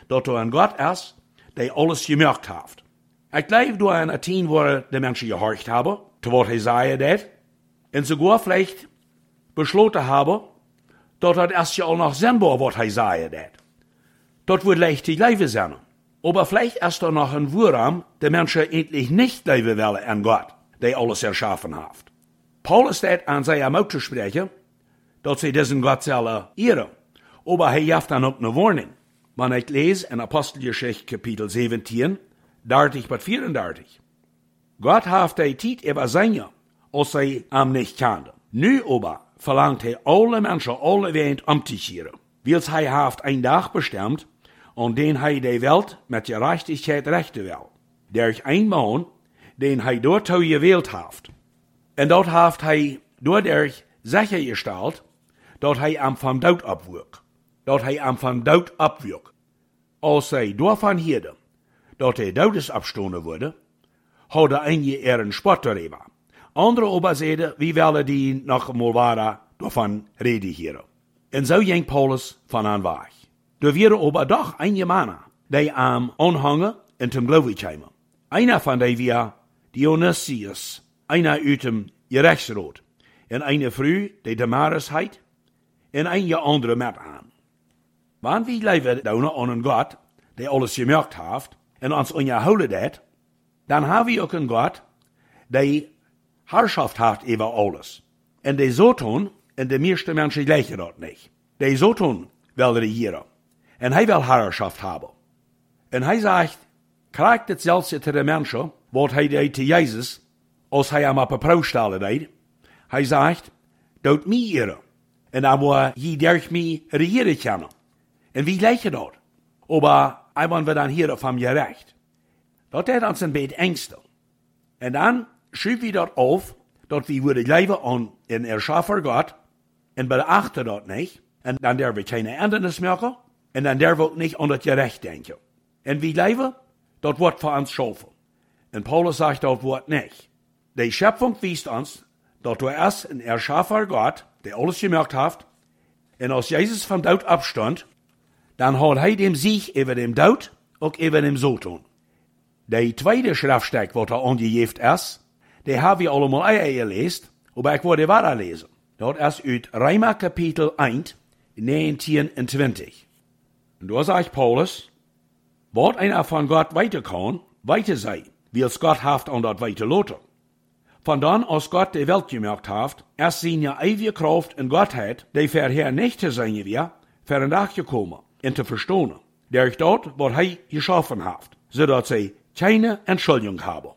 dat du ein Gott ist, der alles gemacht hat. Ich glaube, du an 10 wo die Menschen gehorcht haben, zu was er sei dat, und sogar vielleicht beschlossen haben, dat het erst ja auch noch sinnbar, was er sei dat. Dat wird leicht die Leben sein. Aber vielleicht ist da noch ein Wurm, der Menschen endlich nicht leben wollen an Gott, der alles erschaffen hat. Paulus steht an seiner Mut zu sprechen, dass sie diesen Gott sollen ehren. Aber er jaft dann auch eine Warnung. Man ich lese in Apostelgeschichte Kapitel 17, 30 bis 34. Gott hat die Zeit über seine, als sie am nicht kannte. Nu aber verlangt er alle Menschen alle Welt umzukehren. Weil er hat einen Tag bestimmt, und den hij de Welt met gerechtigheid rechten wil. Durch ein Mann, den hij daartoe gewählt heeft. En dat heeft hij doordat sichergestellt, dat hij am van dood opwek. Dat hij am van dood opwek. Als zij daarvan hielden, dat hij dood is opgestonden worden, hadden einige er een spot darüber. Andere aber zeiden, wie willen die nog eenmaal waren, daarvan reden hier. En zo ging Paulus van aan weg. Er waren aber doch einige Männer, die am Anhangen und zum Glauben kamen. Einer von denen war Dionysius, einer aus dem Gerechtsrat, und eine Frau, die Damaris heit, und einige andere mit an. Wann wir leben da an einen Gott, der alles gemacht hat, und uns unterholen dat, dann haben wir auch einen Gott, der Herrschaft hat über alles. Und der so tun, und die meisten Menschen gleichen das nicht. Der so tun will regieren. En hij wil herrschaft hebben. En hij zegt, krijgt het zelfs te de mensen, wat hij deed te Jezus, als hij hem op een proefstellen deed. Hij zegt, doet mij eren. En dan moet je durch mij regeren kunnen. En wie lijkt je dat? Maar hij we dan hier van je recht. Dat deed ons een beetje angsten. En dan schreef we dat op, dat we willen leven aan een erschaffer God, en beachten dat niet, en dan durven we geen ändernis maken, en dan durven we ook niet aan het gerecht denken. En wie leven, dat wordt voor ons schaffen. En Paulus zegt, dat wordt niet. De Schöpfung wijst ons, dat er erst een erschaffer God, der alles gemacht heeft, en als Jezus van dood opstond, dan had hij dem Sieg über dem dood, ook über dem Satan. De tweede schriftstuk, wat er aangegeven is, die hebben we allemaal gelezen, maar ik wil die waar lezen. Dat is uit Römer Kapitel 1, 19 en 20. Und da sagt Paulus, wat einer von Gott weiter kann, weiter sei, wie es Gott haft und dort weiter loten. Von dann, als Gott die Welt gemacht haft, erst seine ewige Kraft in Gottheit, die vorher nicht zu sein wir, für ein Tag gekommen, und zu verstehen, durch dort, was er geschaffen haft, sodass sie keine Entschuldigung haben.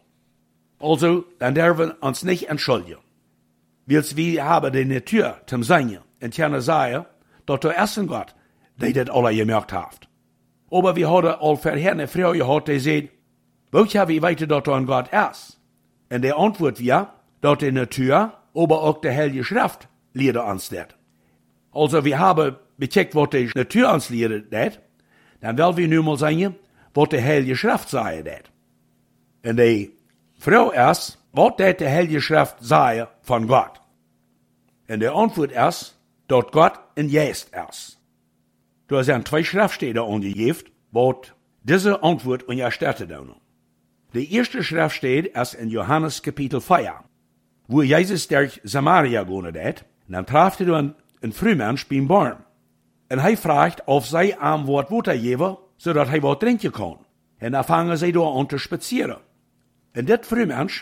Also, dann dürfen wir uns nicht entschuldigen. Weil wir haben die Natur zum Sein, und können sagen, dass der erste Gott, der das alle gemacht hat. Aber wir haben all vorher eine Frau gehabt, die sagt, woher wir weiter, dass er ein Gott ist? Und die Antwort war, dass die Natur, aber auch die Heilige Schrift, lehrt uns das. Also wir haben gecheckt, was die Natur uns lehrt, das, dann wollen wir nun mal sagen, was die Heilige Schrift sagt, das. Und die Frau ist, was die Heilige Schrift sagt von Gott. Und die Antwort ist, dass Gott in Jesus ist. Da sind 2 Schriftstellen angegeben, was diese Antwort unterstützt. Die erste Schriftstelle ist in Johannes Kapitel 4, wo Jesus durch Samaria gegangen ist, und dann traf er einen Frühmensch beim Baum. Und er fragt, ob sie am Wort Wasser geben, sodass er was trinken kann. Und dann fangen sie da an zu spazieren. Und das Frühmensch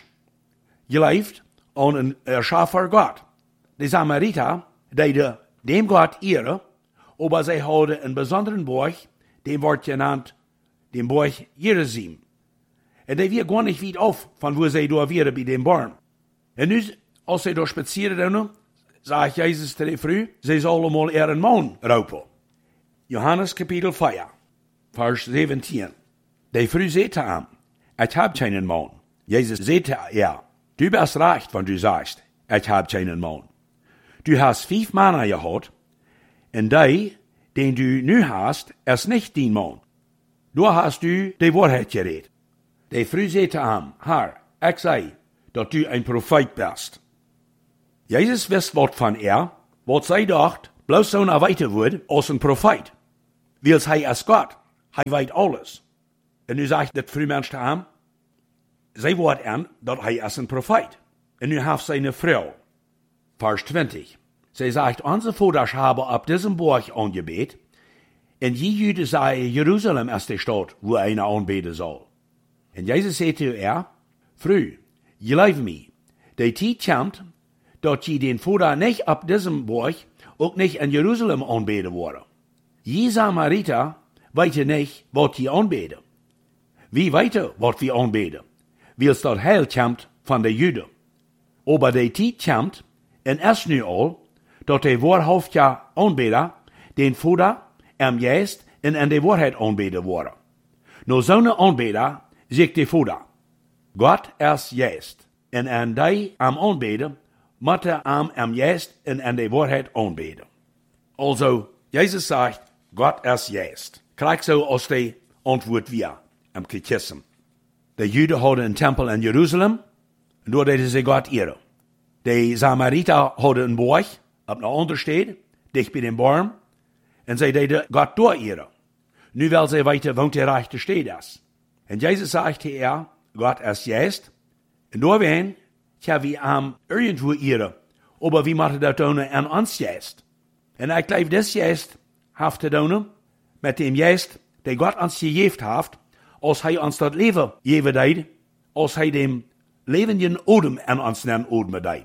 gelebt an einen erschaffer Gott. Die Samariter, die dem Gott ehren, aber sie hadden einen besonderen Burg, den wird genannt, den Burg Gerizim. Und die wir gar nicht weit auf, von wo sie da waren bei dem Baum. Und nu, als sie da spazieren, sagt Jesus zu der Frau, sie sollen mal ihren Mann raupen. Johannes Kapitel 4, Vers 17. Die Frau sagte ihm, ich hab keinen Mann. Jesus sagte ihr, du bist recht, wenn du sagst, ich hab keinen Mann. Du hast 5 Männer gehabt, und der, den du nu hast, ist nicht dein Mann. Da hast du die Wahrheit geredet. Die Frau sagte ihm, Herr, ich sei, dass du ein Prophet bist. Jesus wusste was von was sie dacht, bloß so eine weiter wurde als ein Prophet. Weil er als Gott hij weet alles. En nu zegt dat frühmensch te hem, zij wordt aan dat hij is een profeet. En nu heeft zijn vrouw, vers 20. Zij zegt, onze vaders hebben op diesem Berg aangebet, en die Juden zeiden, Jeruzalem is de stad, wo einer aanbeten zal. En Jezus zei zu haar, Vrouw, geloof me, de tijd komt, dat je den Vader niet op diesem Berg, ook niet in Jeruzalem aanbeten worden. Je Samariter weten niet wat je aanbeten. Wie weten wat we aanbeten? Wils dat heil komt van de Juden. Aber de tijd komt, en is nu al, dat de waarhaftige aanbeter den Vader juist en in de waarheid aanbeten worden. Nou zo'n aanbeter zegt de Vader, God is juist, en aan die aanbeten, moet juist en in de waarheid aanbeten. Also, Jezus zegt, God is juist. Krijg zo als de antwoord weer, am Catechism. De Juden hadden een tempel in Jeruzalem, en daar deden ze God eren. De Samariter hadden een borg, op een andere stad, dicht bij den boom, en zij deden God door eren. Nu wil zij weten, woont de rechte stad is. En Jezus zegt hier, God is juist, en doorheen, tja, wie am irgendwo eren, aber wie moeten dat doen aan ons juist. En ik geloof, dat juist heeft te doen, met dem juist, die God ons gegeven heeft, als hij ons dat leven geven deed, als hij dem levenden odem aan ons den odem deed.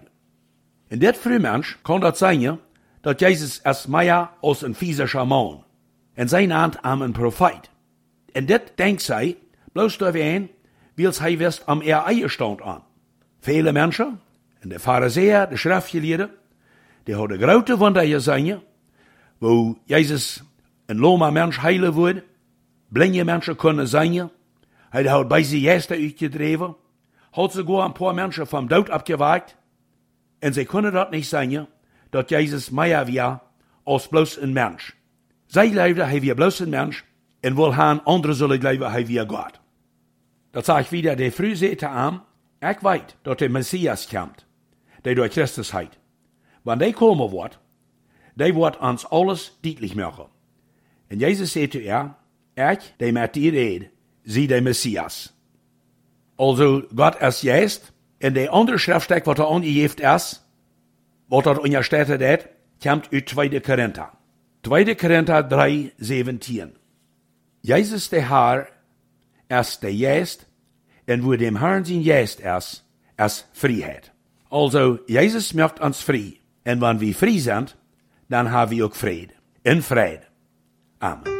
En dit frühmensch kan dat zijn, dat Jezus is meer als een physischer man, en zijn hand aan een profeet. En dit denkt zij, bloos doorheen, wils hij wist am eierstand aan. Vele mensen, en de Pharisäer, de schriftgeleerden, die hadden grote wunder gezien, wo Jezus een loma mens heilen wordt, blinde mensen kunnen zijn, hij had bij zich geesten uitgedreven, had sogar een paar mensen van dood afgewekt, en ze kunnen dat niet zijn, dat Jezus meer was als bloos een mens. Zij geloofden, hij was bloos een mens, en wil gaan anderen zullen geloven, hij was God. Dat zag ik weer, de vrouw zei aan, ik weet dat de Messias komt, die door Christus heet. Wanneer die komen wordt, die wordt ons alles duidelijk maken. En Jezus zei zu haar, ik, die met die red, zie de Messias. Also, God is juist, en de andere schriftstuk wat aangegeven is, wat dat in je staat deed, komt uit 2 Korinther. 2 Korinther 3, 17. Jezus de Heer is de juist, en wo dem Herrn zijn juist is vrijheid. Also, Jezus macht ons vrij, en wanneer we vrij zijn, dan hebben we ook vrede. In vrede. Amen.